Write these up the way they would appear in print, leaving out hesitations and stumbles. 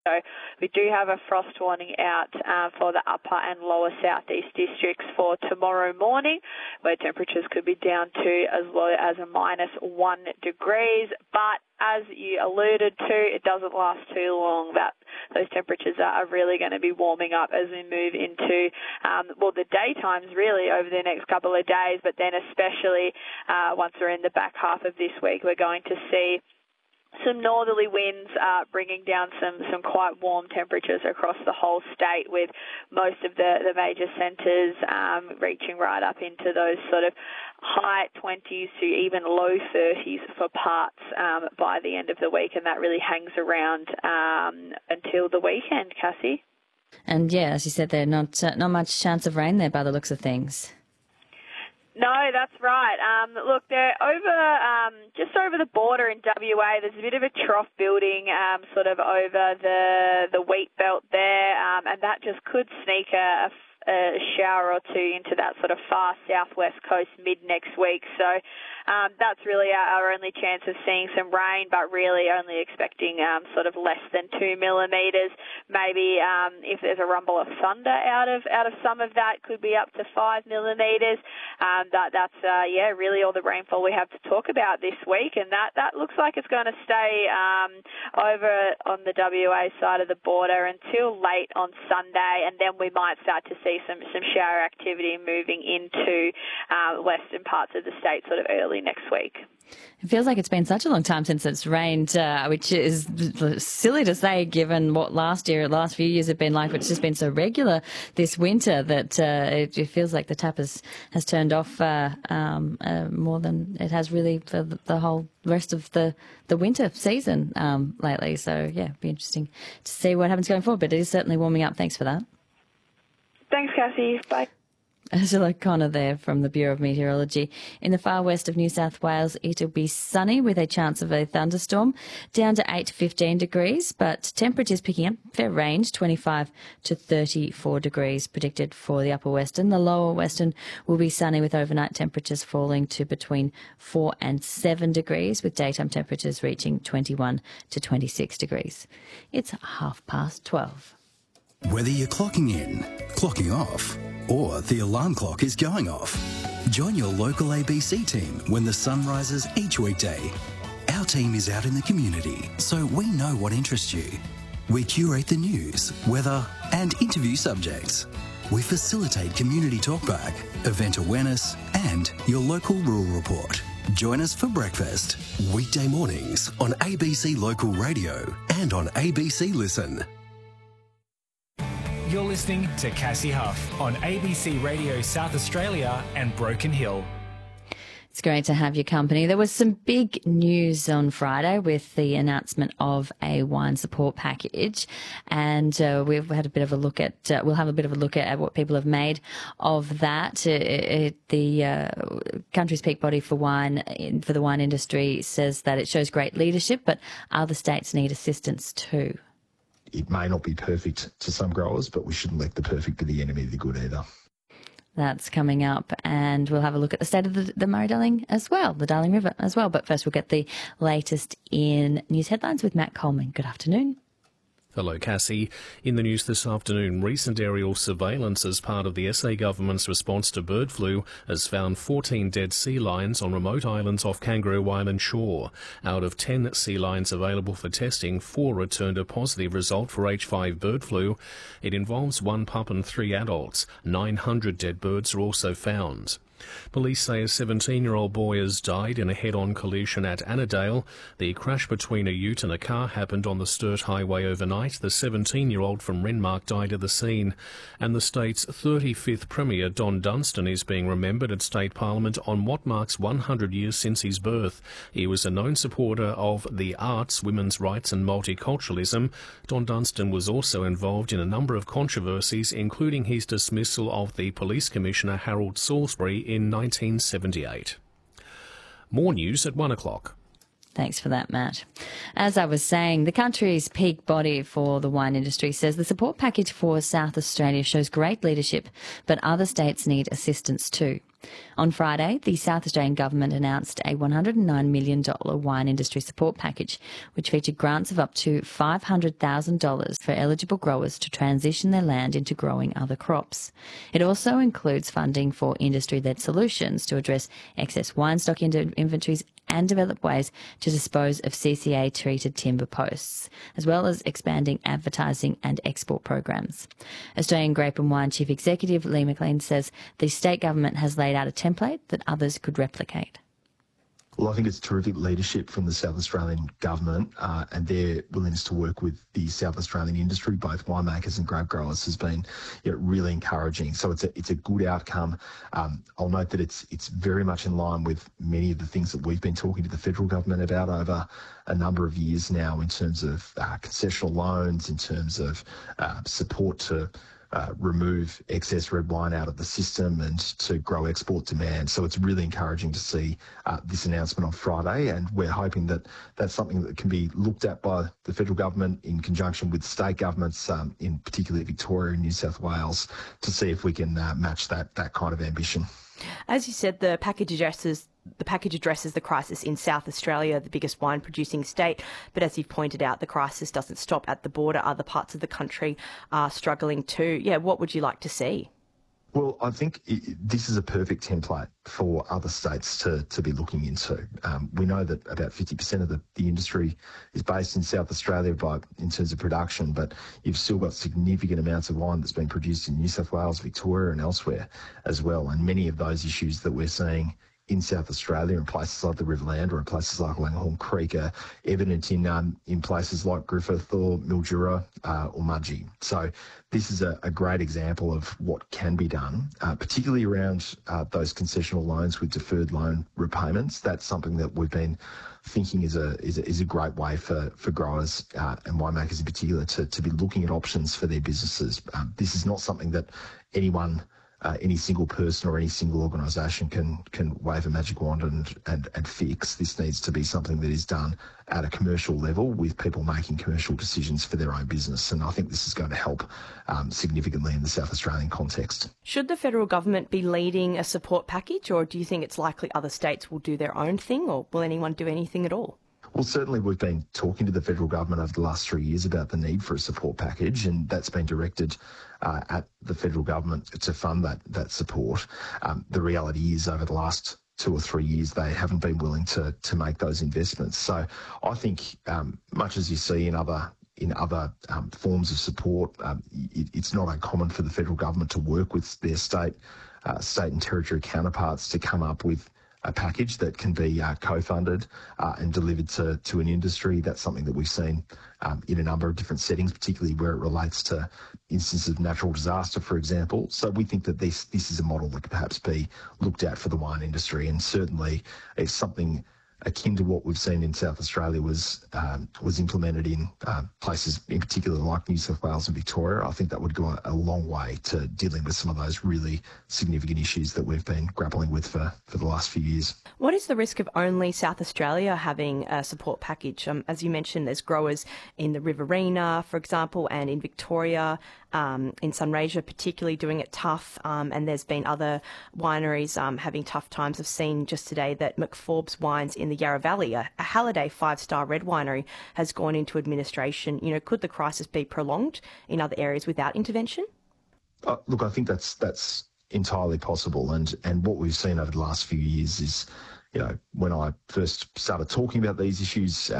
So we do have a frost warning out for the upper and lower southeast districts for tomorrow morning, where temperatures could be down to as low as a -1 degrees. But as you alluded to, it doesn't last too long. Those temperatures are really going to be warming up as we move into, the daytimes really over the next couple of days, but then especially once we're in the back half of this week, we're going to see some northerly winds bringing down some quite warm temperatures across the whole state, with most of the major centres reaching right up into those sort of high 20s to even low 30s for parts by the end of the week, and that really hangs around until the weekend, Cassie. And yeah, as you said, there not much chance of rain there by the looks of things. No, that's right. Look, they're just over the border in WA. There's a bit of a trough building sort of over the wheat belt there, and that just could sneak a shower or two into that sort of far southwest coast mid next week. So that's really our only chance of seeing some rain, but really only expecting sort of less than 2 millimetres. Maybe if there's a rumble of thunder out of some of that, could be up to 5 millimetres. That's really all the rainfall we have to talk about this week, and that looks like it's going to stay over on the WA side of the border until late on Sunday, and then we might start to see some shower activity moving into western parts of the state sort of early next week. It feels like it's been such a long time since it's rained, which is silly to say given what last few years have been like. It's just been so regular this winter that it feels like the tap has turned off more than it has really for the whole rest of the winter season lately. So, yeah, it'll be interesting to see what happens going forward. But it is certainly warming up. Thanks for that. Thanks, Cassie. Bye. Ursula Connor there from the Bureau of Meteorology. In the far west of New South Wales, it'll be sunny with a chance of a thunderstorm, down to 8 to 15 degrees, but temperatures picking up, fair range, 25 to 34 degrees predicted for the upper western. The lower western will be sunny with overnight temperatures falling to between 4 and 7 degrees, with daytime temperatures reaching 21 to 26 degrees. It's 12:30. Whether you're clocking in, clocking off, or the alarm clock is going off, join your local ABC team when the sun rises each weekday. Our team is out in the community, so we know what interests you. We curate the news, weather, and interview subjects. We facilitate community talkback, event awareness, and your local rural report. Join us for breakfast, weekday mornings on ABC Local Radio and on ABC Listen. You're listening to Cassie Huff on ABC Radio South Australia and Broken Hill. It's great to have your company. There was some big news on Friday with the announcement of a wine support package, and we've had a bit of a look at. We'll have a bit of a look at what people have made of that. The country's peak body for the wine industry says that it shows great leadership, but other states need assistance too. It may not be perfect to some growers, but we shouldn't let the perfect be the enemy of the good either. That's coming up, and we'll have a look at the state of the Murray-Darling as well, the Darling River as well. But first we'll get the latest in news headlines with Matt Coleman. Good afternoon. Hello, Cassie. In the news this afternoon, recent aerial surveillance as part of the SA government's response to bird flu has found 14 dead sea lions on remote islands off Kangaroo Island shore. Out of 10 sea lions available for testing, 4 returned a positive result for H5 bird flu. It involves 1 pup and 3 adults. 900 dead birds are also found. Police say a 17-year-old boy has died in a head-on collision at Annandale. The crash between a ute and a car happened on the Sturt Highway overnight. The 17-year-old from Renmark died at the scene. And the state's 35th Premier, Don Dunstan, is being remembered at State Parliament on what marks 100 years since his birth. He was a known supporter of the arts, women's rights and multiculturalism. Don Dunstan was also involved in a number of controversies, including his dismissal of the Police Commissioner Harold Salisbury in 1978. More news at 1 o'clock. Thanks for that, Matt. As I was saying, the country's peak body for the wine industry says the support package for South Australia shows great leadership, but other states need assistance too. On Friday, the South Australian Government announced a $109 million wine industry support package, which featured grants of up to $500,000 for eligible growers to transition their land into growing other crops. It also includes funding for industry-led solutions to address excess wine stock inventories and develop ways to dispose of CCA-treated timber posts, as well as expanding advertising and export programs. Australian Grape and Wine Chief Executive Lee McLean says the state government has laid out a template that others could replicate. Well, I think it's terrific leadership from the South Australian government and their willingness to work with the South Australian industry, both winemakers and grape growers, has been really encouraging. So it's a good outcome. I'll note that it's very much in line with many of the things that we've been talking to the federal government about over a number of years now, in terms of concessional loans, in terms of support to remove excess red wine out of the system and to grow export demand. So it's really encouraging to see this announcement on Friday, and we're hoping that that's something that can be looked at by the federal government in conjunction with state governments, in particularly Victoria and New South Wales, to see if we can match that kind of ambition. As you said, the package addresses the crisis in South Australia, the biggest wine producing state. But as you've pointed out, the crisis doesn't stop at the border. Other parts of the country are struggling too. Yeah, what would you like to see? Well, I think this is a perfect template for other states to be looking into. We know that about 50% of the industry is based in South Australia in terms of production, but you've still got significant amounts of wine that's been produced in New South Wales, Victoria and elsewhere as well. And many of those issues that we're seeing in South Australia, in places like the Riverland or in places like Langhorne Creek, are evident in places like Griffith or Mildura or Mudgee. So this is a great example of what can be done, particularly around those concessional loans with deferred loan repayments. That's something that we've been thinking is a great way for growers and winemakers in particular to be looking at options for their businesses. This is not something that any single person or any single organisation can wave a magic wand and fix. This needs to be something that is done at a commercial level with people making commercial decisions for their own business. And I think this is going to help significantly in the South Australian context. Should the federal government be leading a support package, or do you think it's likely other states will do their own thing, or will anyone do anything at all? Well, certainly we've been talking to the federal government over the last 3 years about the need for a support package, and that's been directed at the federal government to fund that support. The reality is, over the last 2 or 3 years, they haven't been willing to make those investments. So I think, much as you see in other forms of support, it's not uncommon for the federal government to work with their state and territory counterparts to come up with a package that can be co-funded and delivered to an industry. That's something that we've seen in a number of different settings, particularly where it relates to instances of natural disaster, for example. So we think that this is a model that could perhaps be looked at for the wine industry, and certainly if something akin to what we've seen in South Australia was implemented in places in particular like New South Wales and Victoria, I think that would go a long way to dealing with some of those really significant issues that we've been grappling with for the last few years. What is the risk of only South Australia having a support package? As you mentioned, there's growers in the Riverina, for example, and in Victoria, in Sunraysia particularly doing it tough, and there's been other wineries having tough times. I've seen just today that McForbes Wines in the Yarra Valley, a Halliday 5-star red winery, has gone into administration. Could the crisis be prolonged in other areas without intervention? Look, I think that's entirely possible, and what we've seen over the last few years is, when I first started talking about these issues,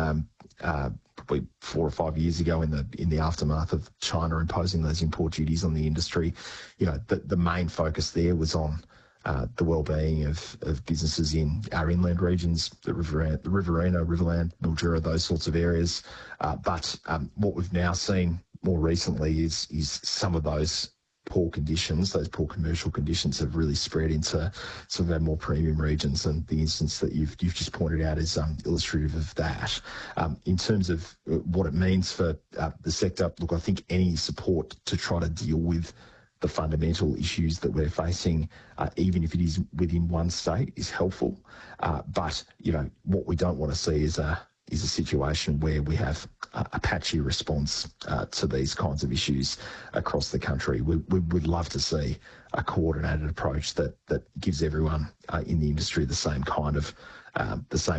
probably 4 or 5 years ago, in the aftermath of China imposing those import duties on the industry, the main focus there was on the well-being of businesses in our inland regions, the Riverina, Riverland, Mildura, those sorts of areas. But what we've now seen more recently is some of those poor conditions, those poor commercial conditions, have really spread into some of our more premium regions, and the instance that you've just pointed out is illustrative of that. In terms of what it means for the sector, look, I think any support to try to deal with the fundamental issues that we're facing, even if it is within one state, is helpful. But what we don't want to see is is a situation where we have a patchy response to these kinds of issues across the country. We would love to see a coordinated approach that gives everyone in the industry the same kind of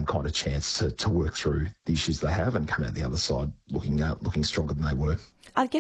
chance to work through the issues they have and come out the other side looking stronger than they were. I guess